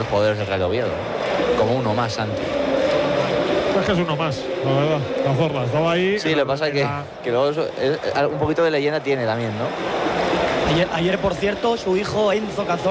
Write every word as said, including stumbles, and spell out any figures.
jugadores del Real Oviedo, como uno más, Santi. Es que es uno más, la verdad. Cazorla estaba ahí. Sí, lo que pasa es que, que luego eso, es, un poquito de leyenda tiene también, ¿no? Ayer, ayer, por cierto, su hijo Enzo Cazorla